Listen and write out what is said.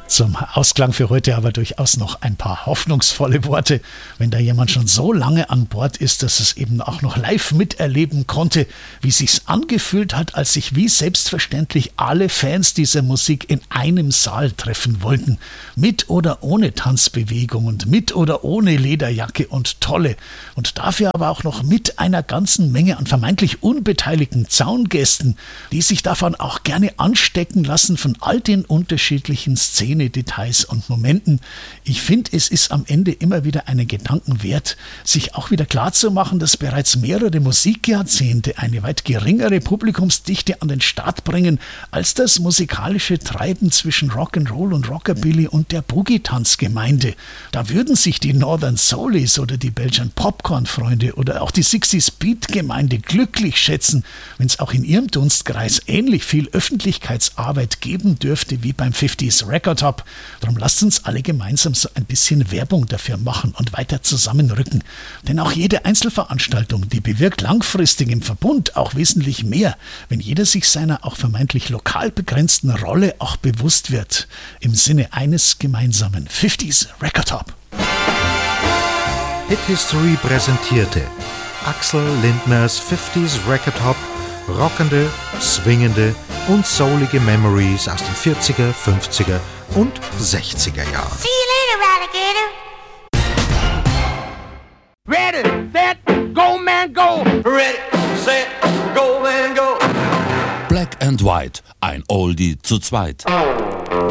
Zum Ausklang für heute aber durchaus noch ein paar hoffnungsvolle Worte. Wenn da jemand schon so lange an Bord ist, dass es eben auch noch live miterleben konnte, wie sich's angefühlt hat, als sich wie selbstverständlich alle Fans dieser Musik in einem Saal treffen wollten. Mit oder ohne Tanzbewegung und mit oder ohne Lederjacke und Tolle. Und dafür aber auch noch mit einer ganzen Menge an vermeintlich unbeteiligten Zaungästen, die sich davon auch gerne anstecken lassen von all den unterschiedlichen Szenen, Details und Momenten. Ich finde, es ist am Ende immer wieder einen Gedanken wert, sich auch wieder klarzumachen, dass bereits mehrere Musikjahrzehnte eine weit geringere Publikumsdichte an den Start bringen, als das musikalische Treiben zwischen Rock'n'Roll und Rockabilly und der Boogie-Tanzgemeinde. Da würden sich die Northern Soulies oder die Belgian Popcorn-Freunde oder auch die 60s Beat-Gemeinde glücklich schätzen, wenn es auch in ihrem Dunstkreis ähnlich viel Öffentlichkeitsarbeit geben dürfte wie beim 50s Record Hop. Darum lasst uns alle gemeinsam so ein bisschen Werbung dafür machen und weiter zusammenrücken. Denn auch jede Einzelveranstaltung, die bewirkt langfristig im Verbund auch wesentlich mehr, wenn jeder sich seiner auch vermeintlich lokal begrenzten Rolle auch bewusst wird. Im Sinne eines gemeinsamen 50s Record Hop. Hit History präsentierte Axel Lindners 50s Record Hop, rockende, swingende und soulige Memories aus den 40er, 50er und 60er Jahren. See you later, Alligator. Ready, set, go, man, go. Ready, set, go, man, go. Black and White, ein Oldie zu zweit.